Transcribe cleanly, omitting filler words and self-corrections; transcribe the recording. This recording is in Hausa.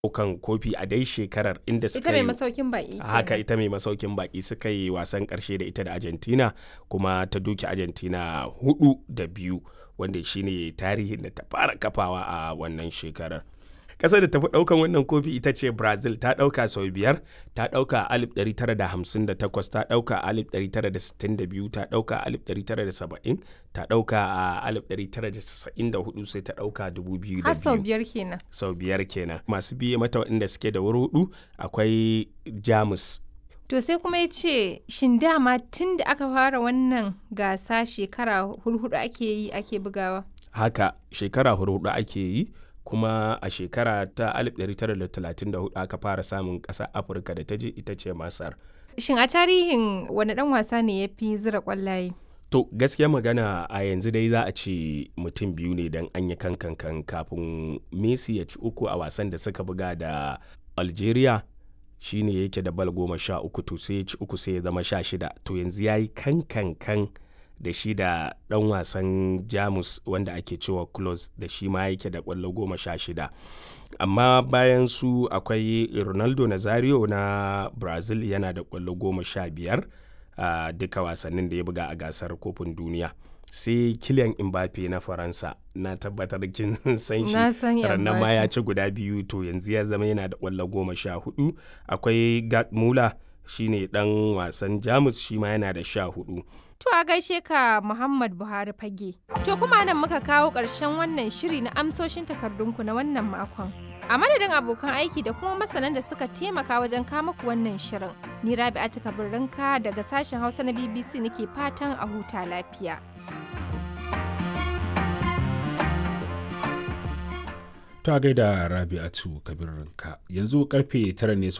ɗaukan kofi a dai shekarar inda Ita suka mai yi masaukin baƙi haka kenan. ita mai masaukin baki suka yi wasan karshe da ita da Argentina kuma ta doke Argentina 4-2 wanda shine tarihin da ta fara kafawa a wannan shekarar. Ƙasar da tafi ɗaukan wannan kofi ita ce Brazil, ta ɗauka sau 5, ta ɗauka a 1958, ta ɗauka a 1962, ta ɗauka a 1970, ta ɗauka a 1994 sai ta ɗauka 2002. Har sau 5 kenan. Sau 5 kenan. Masu biye mata waɗanda suke da wuri 4 akwai Jamus. To sai kuma ya ce shin dama tun da aka fara wannan gasa shekara hurhudu ake yi ake bugawa? Haka shekara hurhudu ake yi, kuma a shekara ta 1934 aka fara samun ƙasar Afirka da ta je ita ce Masar. Shin a tarihin wani ɗan wasa ne ya fi zira ƙwallaye? To gaskiya magana a yanzu dai za a ce mutum biyu ne don an yi kankan kafin Messi ya ci 3 a wasan da suka buga da Algeria. Shi ne yake da bal 13, to sai ya ci 3 sai ya zama 16, to yanzu ya yi kankan da shi da ɗan wasan Jamus wanda ake cewa Klose da shi ma yake da ƙwallo 16. Amma bayan su akwai Ronaldo Nazario na Brazil yana da ƙwallo 15 a duka wasannin da ya buga a gasar kofin duniya. Sai Kylian Mbappe na Faransa, na tabbatar kin san shi, Na san rannan ma Mbappe. ya ci guda 2, to yanzu ya zama yana da ƙwallo 14. Akwai Gerd Müller shine ɗan wasan Jamus, shi ma yana da 14. To a gaishe ka Muhammad Buhari Fage. To kuma nan muka kawo ƙarshen wannan shiri na amsoshin takardunku na wannan makon. A madadin abokan aiki da kuma masanan da suka taimaka wajen kama ku wannan shirin. Ni Rabi'atu Kabirrinka daga sashen Hausa na BBC nake fatan a huta lafiya. Ta gaida Rabi'atu Kabirrinka. Yanzu karfe 9 ne